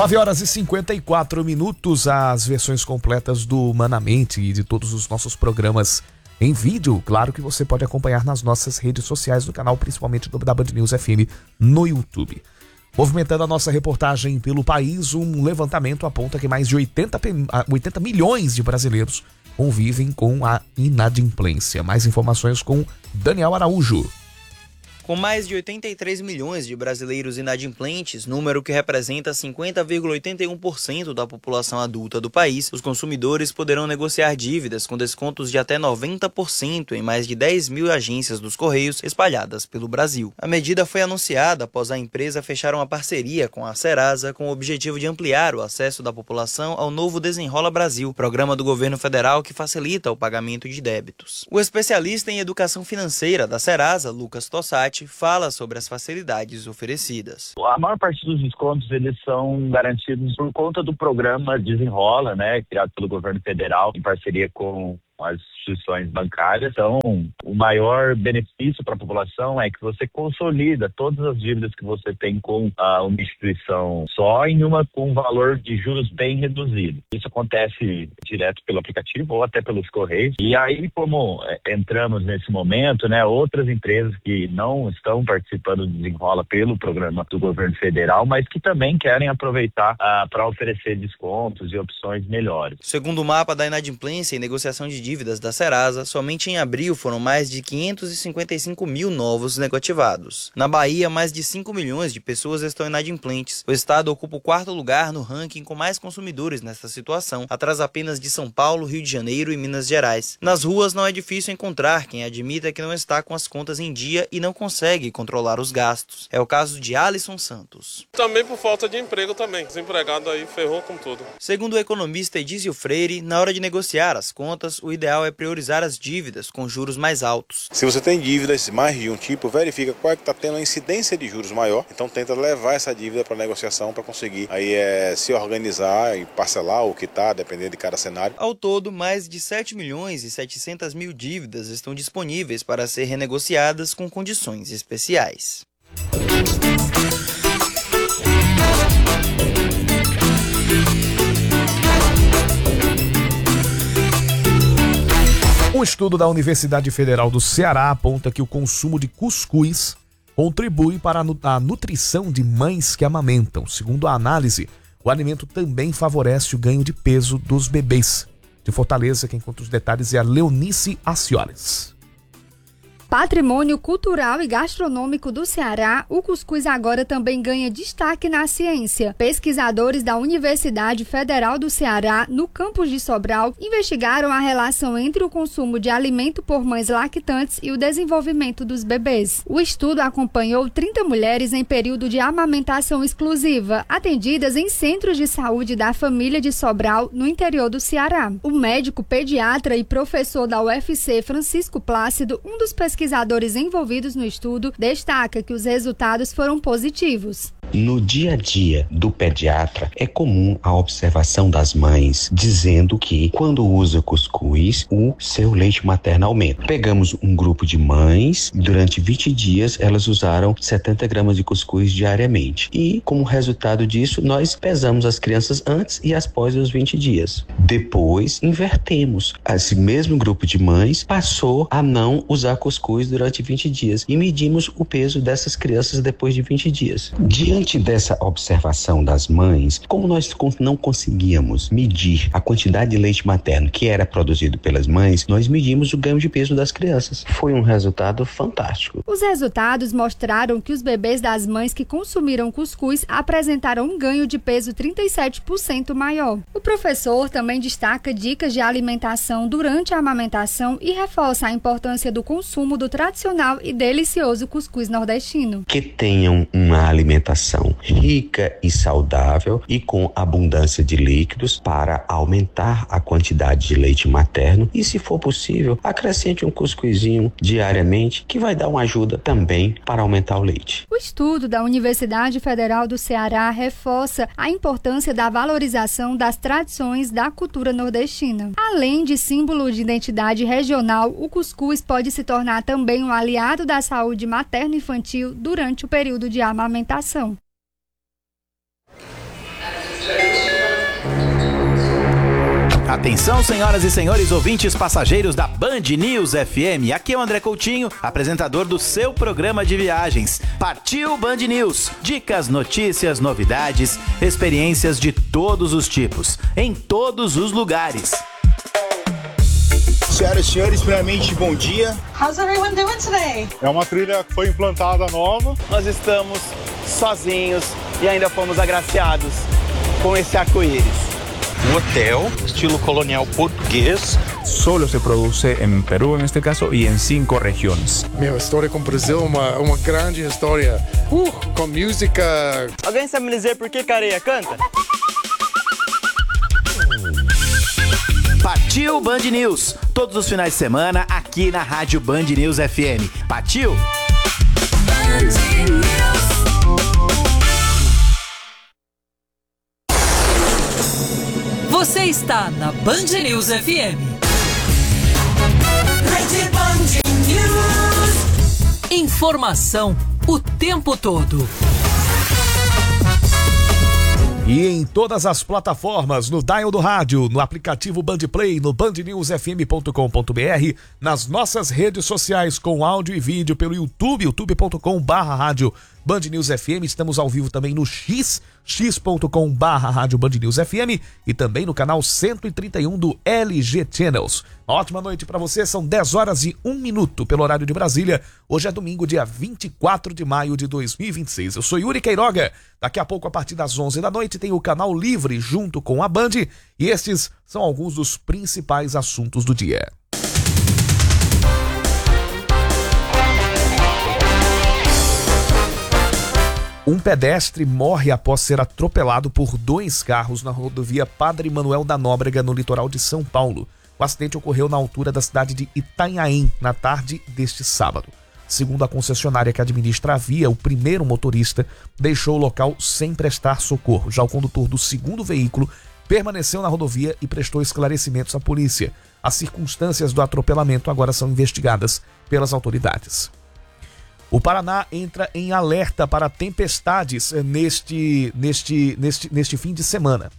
9h54, as versões completas do Humanamente e de todos os nossos programas em vídeo. Claro que você pode acompanhar nas nossas redes sociais do canal, principalmente do da Band News FM no YouTube. Movimentando a nossa reportagem pelo país, um levantamento aponta que mais de 80 milhões de brasileiros convivem com a inadimplência. Mais informações com Daniel Araújo. Com mais de 83 milhões de brasileiros inadimplentes, número que representa 50,81% da população adulta do país, os consumidores poderão negociar dívidas com descontos de até 90% em mais de 10 mil agências dos Correios espalhadas pelo Brasil. A medida foi anunciada após a empresa fechar uma parceria com a Serasa com o objetivo de ampliar o acesso da população ao novo Desenrola Brasil, programa do governo federal que facilita o pagamento de débitos. O especialista em educação financeira da Serasa, Lucas Tossati, fala sobre as facilidades oferecidas. A maior parte dos descontos eles são garantidos por conta do programa Desenrola, né, criado pelo governo federal em parceria com as instituições bancárias. Então, o maior benefício para a população é que você consolida todas as dívidas que você tem com uma instituição só com um valor de juros bem reduzido. Isso acontece direto pelo aplicativo ou até pelos Correios. E aí, como entramos nesse momento, né, outras empresas que não estão participando do Desenrola pelo programa do governo federal, mas que também querem aproveitar para oferecer descontos e opções melhores. Segundo o mapa da inadimplência e negociação de dívidas da Serasa, somente em abril foram mais de 555 mil novos negativados. Na Bahia, mais de 5 milhões de pessoas estão inadimplentes. O estado ocupa o 4º lugar no ranking com mais consumidores nesta situação, atrás apenas de São Paulo, Rio de Janeiro e Minas Gerais. Nas ruas não é difícil encontrar quem admita que não está com as contas em dia e não consegue controlar os gastos. É o caso de Alisson Santos. Também por falta de emprego também. Desempregado aí ferrou com tudo. Segundo o economista Edísio Freire, na hora de negociar as contas, o ideal é priorizar as dívidas com juros mais altos. Se você tem dívidas mais de um tipo, verifica qual é que está tendo a incidência de juros maior, então tenta levar essa dívida para negociação para conseguir aí se organizar e parcelar ou quitar, dependendo de cada cenário. Ao todo, mais de 7 milhões e 700 mil dívidas estão disponíveis para ser renegociadas com condições especiais. Um estudo da Universidade Federal do Ceará aponta que o consumo de cuscuz contribui para a nutrição de mães que amamentam. Segundo a análise, o alimento também favorece o ganho de peso dos bebês. De Fortaleza, quem conta os detalhes é a Leonice Acioles. Patrimônio cultural e gastronômico do Ceará, o cuscuz agora também ganha destaque na ciência. Pesquisadores da Universidade Federal do Ceará, no campus de Sobral, investigaram a relação entre o consumo de alimento por mães lactantes e o desenvolvimento dos bebês. O estudo acompanhou 30 mulheres em período de amamentação exclusiva, atendidas em centros de saúde da família de Sobral, no interior do Ceará. O médico pediatra e professor da UFC, Francisco Plácido, um dos pesquisadores envolvidos no estudo, destaca que os resultados foram positivos. No dia a dia do pediatra, é comum a observação das mães dizendo que, quando usa cuscuz, o seu leite materno aumenta. Pegamos um grupo de mães, durante 20 dias elas usaram 70 gramas de cuscuz diariamente. E, como resultado disso, nós pesamos as crianças antes e após os 20 dias. Depois, invertemos. Esse mesmo grupo de mães passou a não usar cuscuz durante 20 dias e medimos o peso dessas crianças depois de 20 dias. Diante dessa observação das mães, como nós não conseguíamos medir a quantidade de leite materno que era produzido pelas mães, nós medimos o ganho de peso das crianças. Foi um resultado fantástico. Os resultados mostraram que os bebês das mães que consumiram cuscuz apresentaram um ganho de peso 37% maior. O professor também destaca dicas de alimentação durante a amamentação e reforça a importância do consumo do tradicional e delicioso cuscuz nordestino. Que tenham uma alimentação rica e saudável e com abundância de líquidos para aumentar a quantidade de leite materno e, se for possível, acrescente um cuscuzinho diariamente, que vai dar uma ajuda também para aumentar o leite. O estudo da Universidade Federal do Ceará reforça a importância da valorização das tradições da cultura nordestina. Além de símbolo de identidade regional, o cuscuz pode se tornar também um aliado da saúde materno-infantil durante o período de amamentação. Atenção, senhoras e senhores ouvintes passageiros da Band News FM. Aqui é o André Coutinho, apresentador do seu programa de viagens. Partiu Band News. Dicas, notícias, novidades, experiências de todos os tipos, em todos os lugares. Senhoras e senhores, primeiramente, bom dia. How's everyone doing today? É uma trilha que foi implantada nova. Nós estamos sozinhos e ainda fomos agraciados com esse arco-íris. Um hotel, estilo colonial português. Solo se produce en Perú, en este caso, y en 5 regiones. Meu, história com o Brasil, uma grande história. Com música. Alguém sabe me dizer por que Careia canta? Partiu Band News, todos os finais de semana aqui na Rádio Band News FM. Partiu! Band News. Você está na Band News FM. Band News. Informação o tempo todo. E em todas as plataformas, no dial do rádio, no aplicativo Bandplay, no bandnewsfm.com.br, nas nossas redes sociais com áudio e vídeo pelo YouTube, youtube.com/rádio Band News FM. Estamos ao vivo também no x.com/rádio Band News FM e também no canal 131 do LG Channels. Uma ótima noite para você, são 10h01 pelo horário de Brasília. Hoje é domingo, dia 24 de maio de 2026. Eu sou Yuri Queiroga. Daqui a pouco, a partir das 11 da noite, tem o Canal Livre junto com a Band e estes são alguns dos principais assuntos do dia. Um pedestre morre após ser atropelado por 2 carros na rodovia Padre Manuel da Nóbrega, no litoral de São Paulo. O acidente ocorreu na altura da cidade de Itanhaém, na tarde deste sábado. Segundo a concessionária que administra a via, o primeiro motorista deixou o local sem prestar socorro. Já o condutor do segundo veículo permaneceu na rodovia e prestou esclarecimentos à polícia. As circunstâncias do atropelamento agora são investigadas pelas autoridades. O Paraná entra em alerta para tempestades neste fim de semana.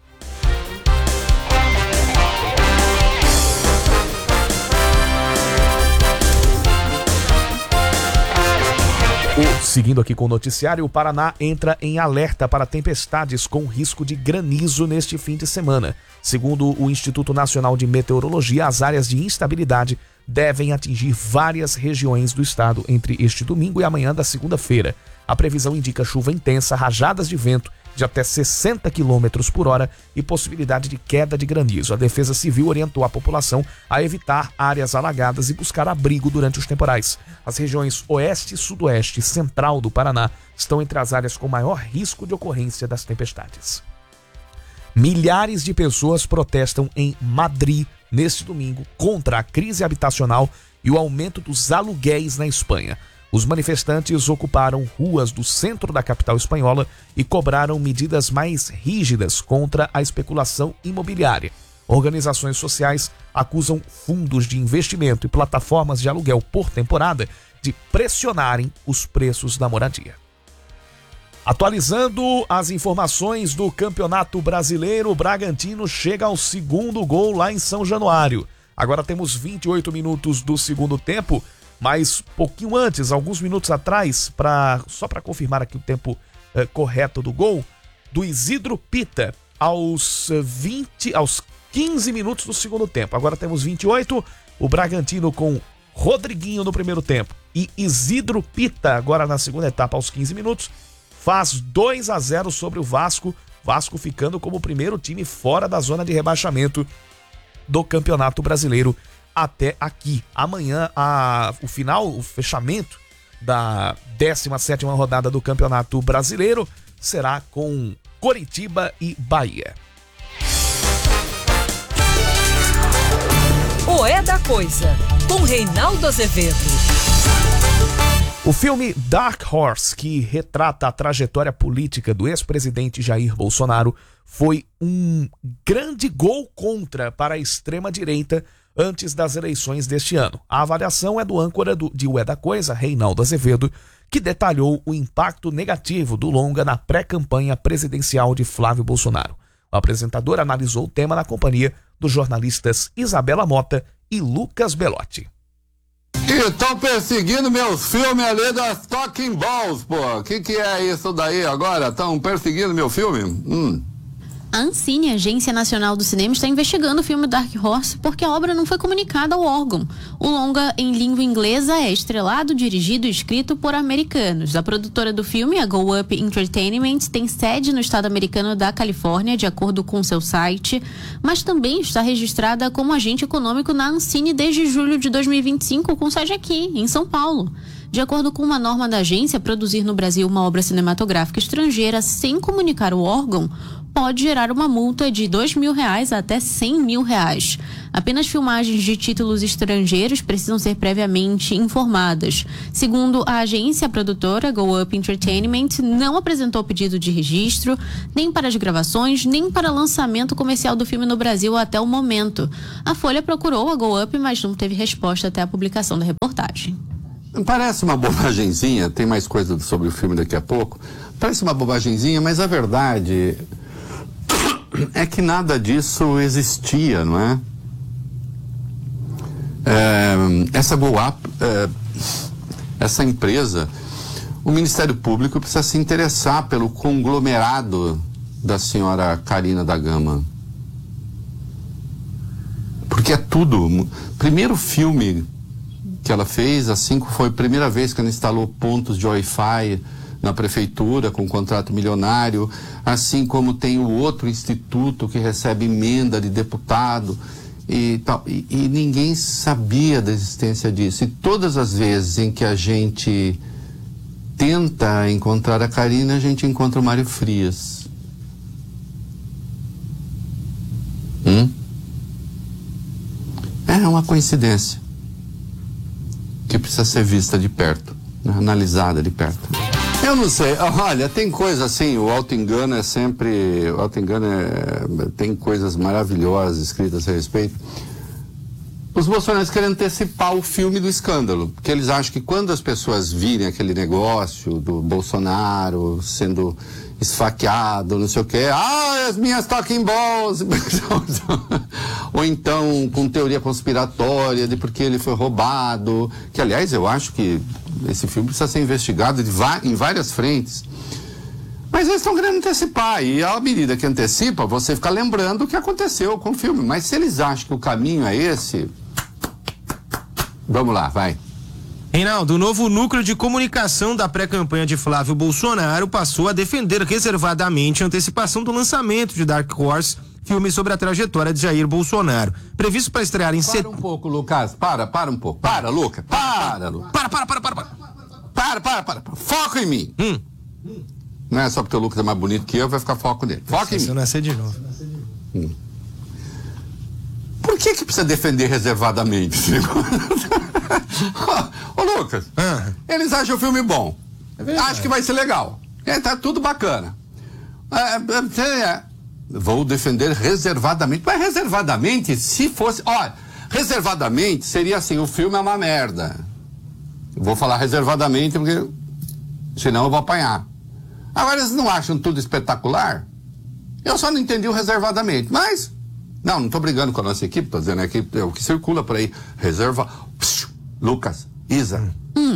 Seguindo aqui com o noticiário, o Paraná entra em alerta para tempestades com risco de granizo neste fim de semana. Segundo o Instituto Nacional de Meteorologia, as áreas de instabilidade devem atingir várias regiões do estado entre este domingo e amanhã da segunda-feira. A previsão indica chuva intensa, rajadas de vento de até 60 km por hora e possibilidade de queda de granizo. A Defesa Civil orientou a população a evitar áreas alagadas e buscar abrigo durante os temporais. As regiões oeste, sudoeste e central do Paraná estão entre as áreas com maior risco de ocorrência das tempestades. Milhares de pessoas protestam em Madrid neste domingo contra a crise habitacional e o aumento dos aluguéis na Espanha. Os manifestantes ocuparam ruas do centro da capital espanhola e cobraram medidas mais rígidas contra a especulação imobiliária. Organizações sociais acusam fundos de investimento e plataformas de aluguel por temporada de pressionarem os preços da moradia. Atualizando as informações do Campeonato Brasileiro, o Bragantino chega ao segundo gol lá em São Januário. Agora temos 28 minutos do segundo tempo, mas pouquinho antes, alguns minutos atrás, só para confirmar aqui o tempo correto do gol, do Isidro Pita, aos 15 minutos do segundo tempo. Agora temos 28, o Bragantino com Rodriguinho no primeiro tempo e Isidro Pita agora na segunda etapa aos 15 minutos, faz 2-0 sobre o Vasco, Vasco ficando como o primeiro time fora da zona de rebaixamento do Campeonato Brasileiro até aqui. Amanhã, o fechamento da 17ª rodada do Campeonato Brasileiro será com Coritiba e Bahia. O É da Coisa, com Reinaldo Azevedo. O filme Dark Horse, que retrata a trajetória política do ex-presidente Jair Bolsonaro, foi um grande gol contra para a extrema-direita antes das eleições deste ano. A avaliação é do âncora de O É da Coisa, Reinaldo Azevedo, que detalhou o impacto negativo do longa na pré-campanha presidencial de Flávio Bolsonaro. O apresentador analisou o tema na companhia dos jornalistas Isabela Mota e Lucas Belotti. Estão perseguindo meus filmes ali das Talking Balls, pô. Que é isso daí agora? Estão perseguindo meu filme? A Ancine, Agência Nacional do Cinema, está investigando o filme Dark Horse porque a obra não foi comunicada ao órgão. O longa em língua inglesa é estrelado, dirigido e escrito por americanos. A produtora do filme, a Go Up Entertainment, tem sede no estado americano da Califórnia, de acordo com seu site, mas também está registrada como agente econômico na Ancine desde julho de 2025, com sede aqui, em São Paulo. De acordo com uma norma da agência, produzir no Brasil uma obra cinematográfica estrangeira sem comunicar o órgão pode gerar uma multa de R$2.000 até R$100.000. Apenas filmagens de títulos estrangeiros precisam ser previamente informadas. Segundo a agência, a produtora Go Up Entertainment não apresentou pedido de registro, nem para as gravações, nem para lançamento comercial do filme no Brasil até o momento. A Folha procurou a Go Up, mas não teve resposta até a publicação da reportagem. Parece uma bobagenzinha, tem mais coisa sobre o filme daqui a pouco. Parece uma bobagenzinha, mas a verdade é que nada disso existia, não é? Essa Go Up, essa empresa, o Ministério Público precisa se interessar pelo conglomerado da senhora Karina da Gama. Porque é tudo. Primeiro filme que ela fez, assim, foi a primeira vez que ela instalou pontos de Wi-Fi na prefeitura com um contrato milionário, assim como tem o outro instituto que recebe emenda de deputado e tal, e ninguém sabia da existência disso. E todas as vezes em que a gente tenta encontrar a Karina, a gente encontra o Mário Frias. É uma coincidência que precisa ser vista de perto, né? Analisada de perto. Eu não sei, olha, tem coisa assim, o auto-engano é sempre, tem coisas maravilhosas escritas a respeito. Os bolsonaristas querem antecipar o filme do escândalo, porque eles acham que quando as pessoas virem aquele negócio do Bolsonaro sendo esfaqueado, não sei o quê, as minhas talking balls, ou então com teoria conspiratória de porque ele foi roubado, que aliás eu acho que esse filme precisa ser investigado em várias frentes. Mas eles estão querendo antecipar, e à medida que antecipa, você fica lembrando o que aconteceu com o filme. Mas se eles acham que o caminho é esse, vamos lá, vai. Reinaldo, o novo núcleo de comunicação da pré-campanha de Flávio Bolsonaro passou a defender reservadamente a antecipação do lançamento de Dark Horse, filme sobre a trajetória de Jair Bolsonaro. Previsto para estrear em setembro. Para um pouco, Lucas. Para um pouco. Para, Lucas. Para, Lucas. Para. Foca em mim. Não é só porque o Lucas é mais bonito que eu, vai ficar foco nele. Foca em mim. Se eu nascer de novo. Por que precisa defender reservadamente esse negócio? Ô, Lucas, eles acham o filme bom. Acho que vai ser legal. Tá tudo bacana. Vou defender reservadamente. Mas reservadamente, se fosse... Olha, reservadamente seria assim, o filme é uma merda. Vou falar reservadamente porque senão eu vou apanhar. Agora, eles não acham tudo espetacular? Eu só não entendi o reservadamente. Mas, não estou brigando com a nossa equipe, estou dizendo que é o que circula por aí. Lucas, Isa.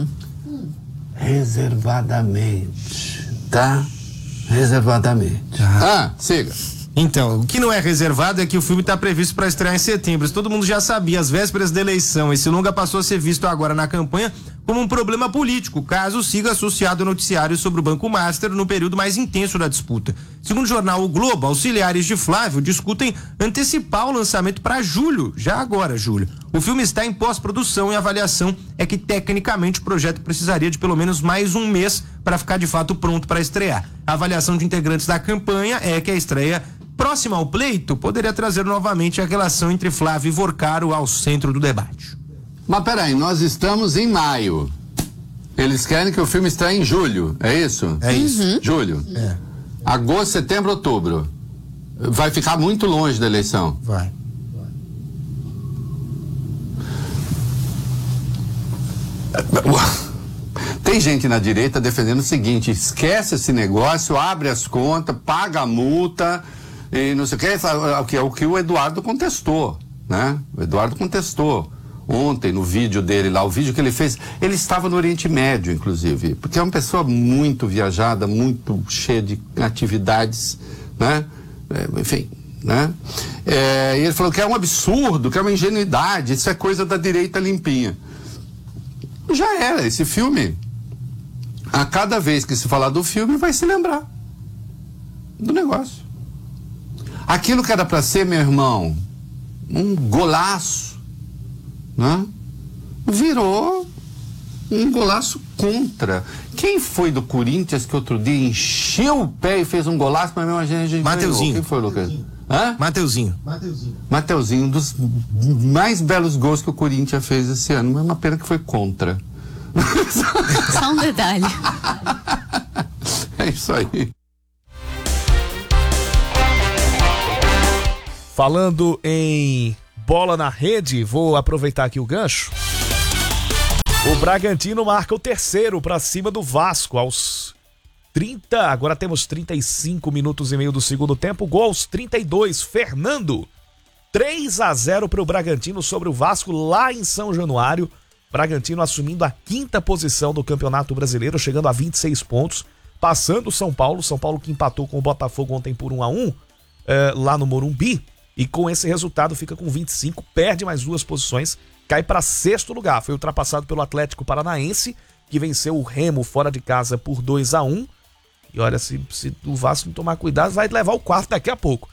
Reservadamente, tá? Reservadamente. Siga. Então, o que não é reservado é que o filme está previsto para estrear em setembro. Isso todo mundo já sabia, às vésperas da eleição. Esse longa passou a ser visto agora na campanha como um problema político, caso siga associado ao noticiário sobre o Banco Master no período mais intenso da disputa. Segundo o jornal O Globo, auxiliares de Flávio discutem antecipar o lançamento para julho, já agora, julho. O filme está em pós-produção e a avaliação é que, tecnicamente, o projeto precisaria de pelo menos mais um mês para ficar de fato pronto para estrear. A avaliação de integrantes da campanha é que a estreia próxima ao pleito poderia trazer novamente a relação entre Flávio e Vorcaro ao centro do debate. Mas peraí, nós estamos em maio. Eles querem que o filme estreie em julho, é isso? É isso. Julho. Agosto, setembro, outubro. Vai ficar muito longe da eleição. Vai. Tem gente na direita defendendo o seguinte: esquece esse negócio, abre as contas, paga a multa, e não sei o que, o que o Eduardo contestou, né? O Eduardo contestou ontem no vídeo dele lá, o vídeo que ele fez, ele estava no Oriente Médio, inclusive, porque é uma pessoa muito viajada, muito cheia de atividades, né? Enfim, né? E ele falou que é um absurdo, que é uma ingenuidade, isso é coisa da direita limpinha. Já era, esse filme, a cada vez que se falar do filme, vai se lembrar do negócio. Aquilo que era para ser, meu irmão, um golaço, né? Virou um golaço contra. Quem foi do Corinthians que outro dia encheu o pé e fez um golaço, mas mesmo a gente Mateuzinho. Quem foi, Lucas? Mateuzinho, um dos mais belos gols que o Corinthians fez esse ano, mas uma pena que foi contra. Só um detalhe. É isso aí. Falando em bola na rede, vou aproveitar aqui o gancho. O Bragantino marca o terceiro para cima do Vasco aos 30, agora temos 35 minutos e meio do segundo tempo, gol aos 32, Fernando. 3-0 para o Bragantino sobre o Vasco lá em São Januário. Bragantino assumindo a 5ª posição do Campeonato Brasileiro, chegando a 26 pontos, passando o São Paulo que empatou com o Botafogo ontem por 1-1 lá no Morumbi, e com esse resultado fica com 25, perde mais 2 posições, cai para 6º lugar, foi ultrapassado pelo Atlético Paranaense, que venceu o Remo fora de casa por 2-1, e olha, se o Vasco não tomar cuidado, vai levar o 4º daqui a pouco.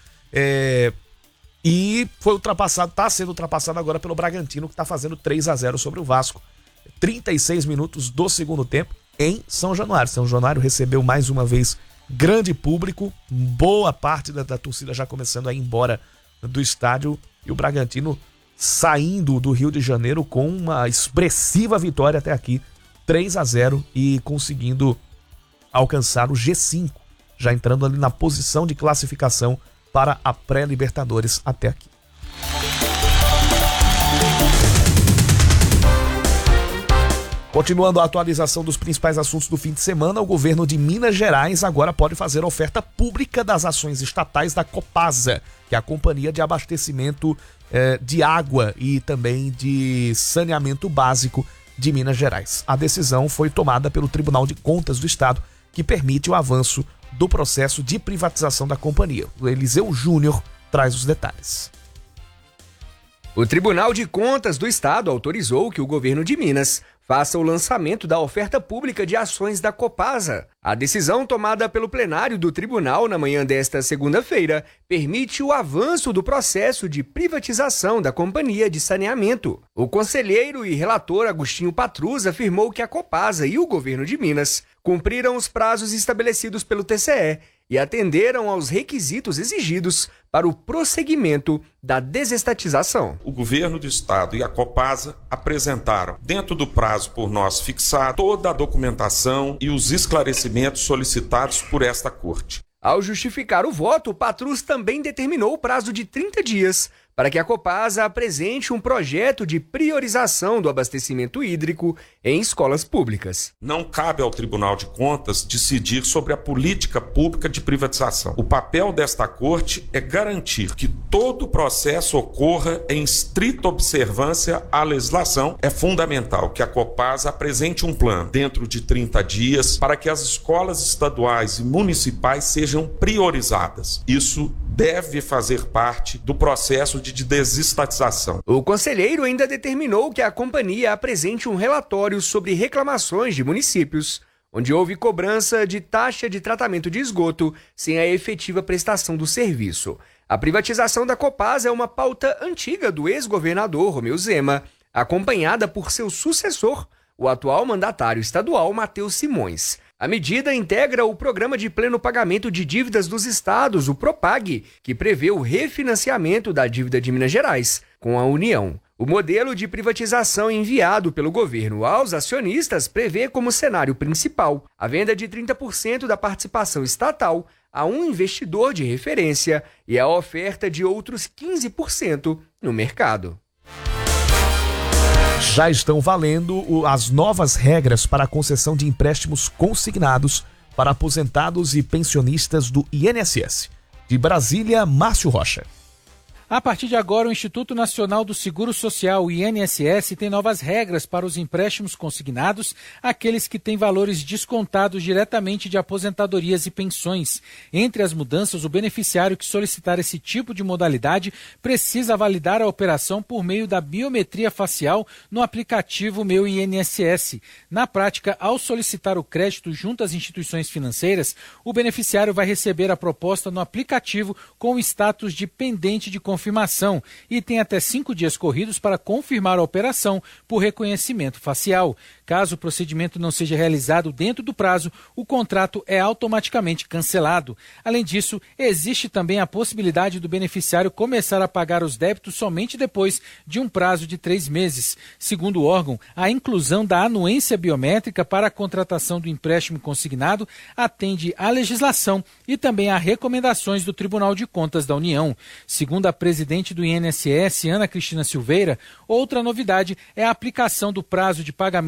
E foi ultrapassado, está sendo ultrapassado agora pelo Bragantino, que está fazendo 3-0 sobre o Vasco. 36 minutos do segundo tempo em São Januário. São Januário recebeu mais uma vez grande público, boa parte da torcida já começando a ir embora do estádio, e o Bragantino saindo do Rio de Janeiro com uma expressiva vitória até aqui, 3-0, e conseguindo alcançar o G5, já entrando ali na posição de classificação para a pré-Libertadores até aqui. Continuando a atualização dos principais assuntos do fim de semana, o governo de Minas Gerais agora pode fazer oferta pública das ações estatais da Copasa, que é a companhia de abastecimento de água e também de saneamento básico de Minas Gerais. A decisão foi tomada pelo Tribunal de Contas do Estado, que permite o avanço do processo de privatização da companhia. O Eliseu Júnior traz os detalhes. O Tribunal de Contas do Estado autorizou que o governo de Minas faça o lançamento da oferta pública de ações da Copasa. A decisão tomada pelo plenário do tribunal na manhã desta segunda-feira permite o avanço do processo de privatização da companhia de saneamento. O conselheiro e relator Agostinho Patrus afirmou que a Copasa e o governo de Minas cumpriram os prazos estabelecidos pelo TCE e atenderam aos requisitos exigidos para o prosseguimento da desestatização. O governo do estado e a Copasa apresentaram, dentro do prazo por nós fixado, toda a documentação e os esclarecimentos solicitados por esta corte. Ao justificar o voto, o Patrus também determinou o prazo de 30 dias para que a Copasa apresente um projeto de priorização do abastecimento hídrico em escolas públicas. Não cabe ao Tribunal de Contas decidir sobre a política pública de privatização. O papel desta corte é garantir que todo o processo ocorra em estrita observância à legislação. É fundamental que a Copasa apresente um plano dentro de 30 dias para que as escolas estaduais e municipais sejam priorizadas. Isso deve fazer parte do processo de desestatização. O conselheiro ainda determinou que a companhia apresente um relatório sobre reclamações de municípios, onde houve cobrança de taxa de tratamento de esgoto sem a efetiva prestação do serviço. A privatização da Copasa é uma pauta antiga do ex-governador Romeu Zema, acompanhada por seu sucessor, o atual mandatário estadual Matheus Simões. A medida integra o Programa de Pleno Pagamento de Dívidas dos Estados, o PROPAG, que prevê o refinanciamento da dívida de Minas Gerais com a União. O modelo de privatização enviado pelo governo aos acionistas prevê como cenário principal a venda de 30% da participação estatal a um investidor de referência e a oferta de outros 15% no mercado. Já estão valendo as novas regras para a concessão de empréstimos consignados para aposentados e pensionistas do INSS. De Brasília, Márcio Rocha. A partir de agora, o Instituto Nacional do Seguro Social, o INSS, tem novas regras para os empréstimos consignados, aqueles que têm valores descontados diretamente de aposentadorias e pensões. Entre as mudanças, o beneficiário que solicitar esse tipo de modalidade precisa validar a operação por meio da biometria facial no aplicativo Meu INSS. Na prática, ao solicitar o crédito junto às instituições financeiras, o beneficiário vai receber a proposta no aplicativo com o status de pendente de confirmação e tem até 5 dias corridos para confirmar a operação por reconhecimento facial. Caso o procedimento não seja realizado dentro do prazo, o contrato é automaticamente cancelado. Além disso, existe também a possibilidade do beneficiário começar a pagar os débitos somente depois de um prazo de 3 meses. Segundo o órgão, a inclusão da anuência biométrica para a contratação do empréstimo consignado atende à legislação e também a recomendações do Tribunal de Contas da União. Segundo a presidente do INSS, Ana Cristina Silveira, outra novidade é a aplicação do prazo de pagamento